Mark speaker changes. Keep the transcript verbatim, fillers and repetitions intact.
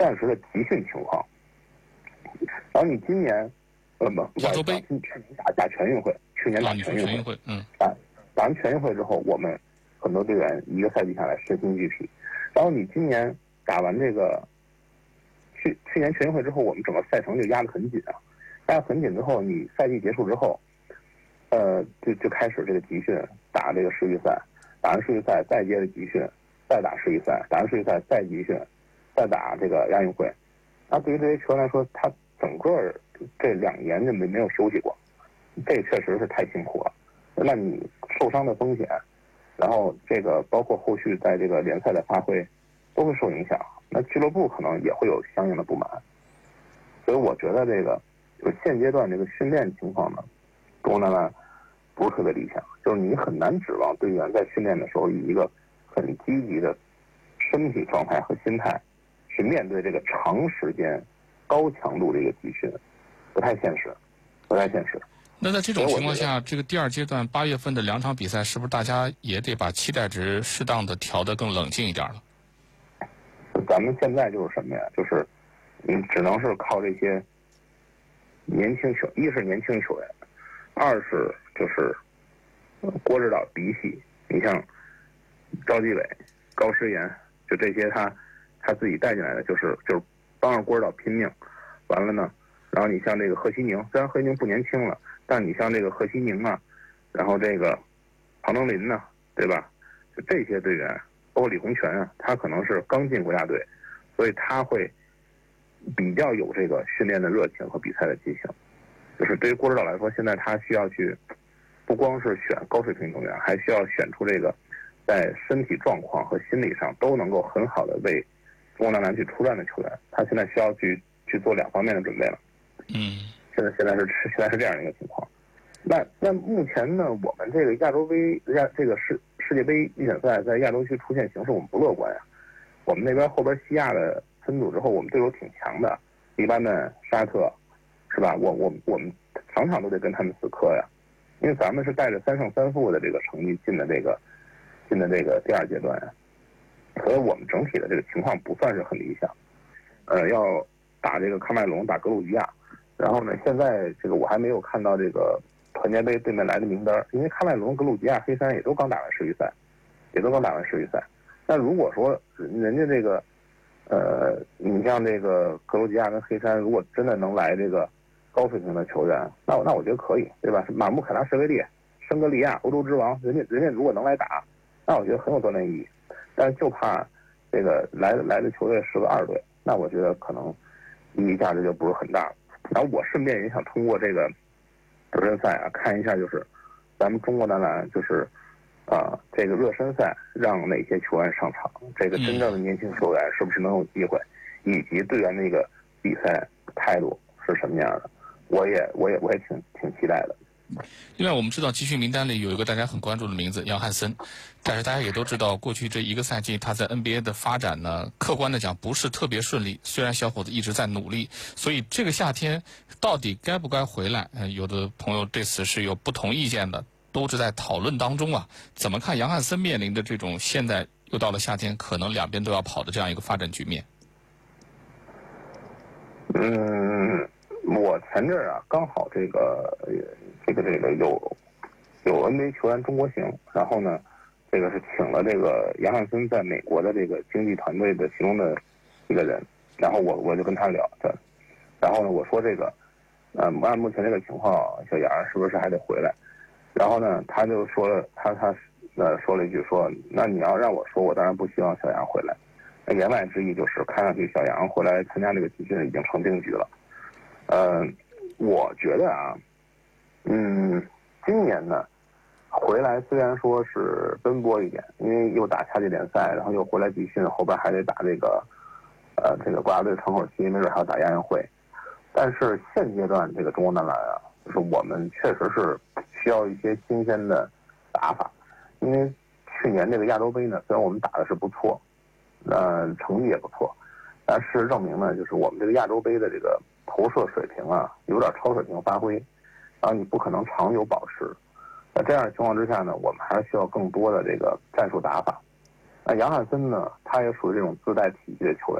Speaker 1: 暂时的集训情况。然后你今年，呃不，
Speaker 2: 亚洲杯，
Speaker 1: 去年打打全运会，去年打全运
Speaker 2: 会，嗯，
Speaker 1: 打打完全运会之后，我们很多队员一个赛季下来身心俱疲。然后你今年打完这个去去年全运会之后，我们整个赛程就压得很紧啊，压得很紧之后，你赛季结束之后，呃，就就开始这个集训，打这个世预赛，打完世预赛再接着集训，再打世预赛，打完世预赛再集训，再打这个亚运会。那对于这些球员来说，他整个这两年就没没有休息过，这确实是太辛苦了。那你受伤的风险，然后这个包括后续在这个联赛的发挥，都会受影响。那俱乐部可能也会有相应的不满。所以我觉得这个就是现阶段这个训练情况呢，中国男篮不是特别理想，就是你很难指望队员在训练的时候以一个很积极的身体状态和心态去面对这个长时间高强度的一个集训，不太现实，不太现实。
Speaker 2: 那在这种情况下，这个第二阶段八月份的两场比赛，是不是大家也得把期待值适当的调得更冷静一点了？
Speaker 1: 咱们现在就是什么呀？就是嗯，只能是靠这些年轻球，一是年轻球员，二是就是郭指导嫡系，你像赵继伟、高诗岩，就这些他他自己带进来的，就是就是帮着郭指导拼命。完了呢，然后你像这个贺西宁，虽然贺西宁不年轻了，但你像这个贺西宁啊，然后这个庞登林呢，对吧？就这些队员，包括李洪权啊，他可能是刚进国家队，所以他会比较有这个训练的热情和比赛的激情。就是对于郭指导来说，现在他需要去不光是选高水平运动员，还需要选出这个在身体状况和心理上都能够很好的为中国男篮去出战的球员。他现在需要去去做两方面的准备了。
Speaker 2: 嗯，
Speaker 1: 现在现在是现在是这样的一个情况。那那目前呢，我们这个亚洲杯亚这个世世界杯预选赛在亚洲区出现形势，我们不乐观呀。我们那边后边西亚的分组之后，我们队友挺强的，黎巴嫩、沙特，是吧？我我我们场场都得跟他们死磕呀，因为咱们是带着三胜三负的这个成绩进的这个进的这个第二阶段呀，所以我们整体的这个情况不算是很理想。呃，要打这个喀麦隆，打格鲁吉亚，然后呢，现在这个我还没有看到这个团结杯对面来的名单，因为喀麦隆、格鲁吉亚、黑山也都刚打完世预赛，也都刚打完世预赛。那如果说人家这个，呃，你像这个格鲁吉亚跟黑山，如果真的能来这个高水平的球员，那我那我觉得可以，对吧？马穆凯拉什维利、申格利亚、欧洲之王，人家人家如果能来打，那我觉得很有锻炼意义。但是就怕这个来来的球队是个二队，那我觉得可能意义价值就不是很大了。然后我顺便也想通过这个热身赛啊，看一下就是咱们中国男篮就是啊、呃、这个热身赛让哪些球员上场，这个真正的年轻球员是不是能有机会，以及队员那个比赛态度是什么样的，我也我也我也挺挺期待的。
Speaker 2: 另外，我们知道集训名单里有一个大家很关注的名字杨汉森，但是大家也都知道，过去这一个赛季他在 N B A 的发展呢，客观的讲不是特别顺利。虽然小伙子一直在努力，所以这个夏天到底该不该回来，呃、有的朋友对此是有不同意见的，都是在讨论当中啊。怎么看杨汉森面临的这种现在又到了夏天，可能两边都要跑的这样一个发展局面？
Speaker 1: 嗯，我前阵儿啊，刚好这个这个这个有有 N B A 球员中国行，然后呢，这个是请了这个杨汉森在美国的这个经纪团队的其中的一个人，然后我我就跟他聊的，然后呢，我说这个，呃，按目前这个情况，小杨是不是还得回来？然后呢，他就说了，他他呃说了一句说，那你要让我说，我当然不希望小杨回来。那言外之意就是，看上去小杨回来参加这个集训已经成定局了。呃，我觉得啊，嗯，今年呢回来虽然说是奔波一点，因为又打夏季联赛，然后又回来集训，后边还得打这个呃这个国家队窗口期，没准还要打亚运会。但是现阶段这个中国男篮啊，就是我们确实是需要一些新鲜的打法，因为去年这个亚洲杯呢，虽然我们打的是不错，呃，成绩也不错，但事实证明呢，就是我们这个亚洲杯的这个投射水平啊，有点超水平发挥，然后你不可能长久保持。在这样的情况之下呢，我们还是需要更多的这个战术打法。那杨汉森呢，他也属于这种自带体系的球员。